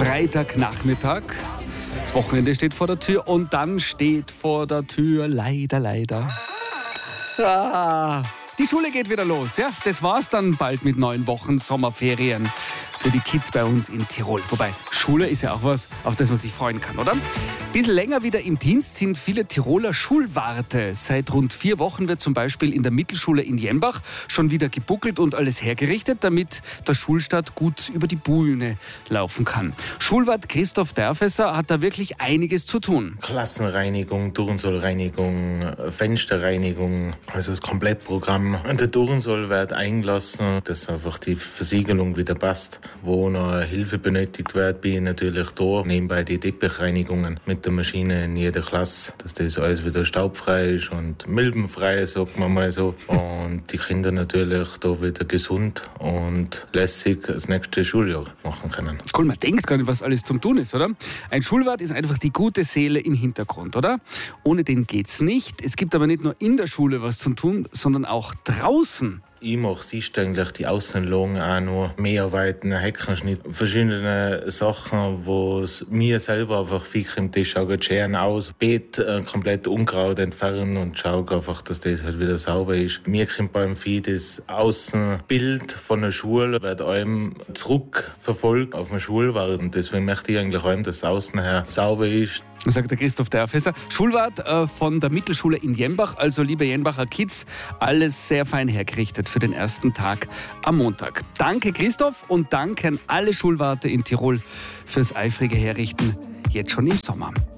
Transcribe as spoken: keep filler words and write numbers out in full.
Freitagnachmittag. Das Wochenende steht vor der Tür und dann steht vor der Tür leider, leider. Ah, die Schule geht wieder los, ja? Das war's dann bald mit neun Wochen Sommerferien für die Kids bei uns in Tirol. Wobei, Schule ist ja auch was, auf das man sich freuen kann, oder? Ein bisschen länger wieder im Dienst sind viele Tiroler Schulwarte. Seit rund vier Wochen wird zum Beispiel in der Mittelschule in Jenbach schon wieder gebuckelt und alles hergerichtet, damit der Schulstart gut über die Bühne laufen kann. Schulwart Christoph Derfesser hat da wirklich einiges zu tun. Klassenreinigung, Turnsollreinigung, Fensterreinigung, also das Komplettprogramm. Und der Turnsoll wird eingelassen, dass einfach die Versiegelung wieder passt. Wo noch Hilfe benötigt wird, bin ich natürlich da. Nebenbei die Teppichreinigungen mit der Maschine in jeder Klasse, dass das alles wieder staubfrei ist und milbenfrei, sagt man mal so. Und die Kinder natürlich da wieder gesund und lässig das nächste Schuljahr machen können. Cool, man denkt gar nicht, was alles zum Tun ist, oder? Ein Schulwart ist einfach die gute Seele im Hintergrund, oder? Ohne den geht's nicht. Es gibt aber nicht nur in der Schule was zu tun, sondern auch draußen. Ich mache siehst eigentlich die Außenlagen auch noch Mehrarbeiten, Heckenschnitt, verschiedene Sachen, wo es mir selber einfach viel im Tisch schaut schön aus, Beet äh, komplett Unkraut entfernen und schaue einfach, dass das halt wieder sauber ist. Mir kommt beim Vieh das Außenbild von der Schule wird einem zurückverfolgt auf den Schulwart und deswegen möchte ich eigentlich auch, dass es außen her sauber ist. Sagt der Christoph Derfesser, Schulwart äh, von der Mittelschule in Jenbach. Also liebe Jenbacher Kids, alles sehr fein hergerichtet für den ersten Tag am Montag. Danke Christoph und danke an alle Schulwarte in Tirol fürs eifrige Herrichten, jetzt schon im Sommer.